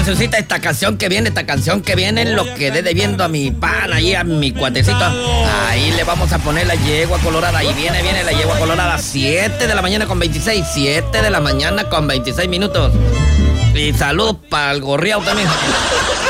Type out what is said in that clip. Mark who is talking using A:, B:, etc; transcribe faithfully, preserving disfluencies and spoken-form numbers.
A: Jesucita, esta canción que viene, esta canción que viene, lo quedé debiendo a mi pan, ahí a mi cuatecito. Ahí le vamos a poner la yegua colorada. Ahí viene, viene la yegua colorada. siete de la mañana con veintiséis. siete de la mañana con veintiséis minutos. Y saludos para el gorriao también.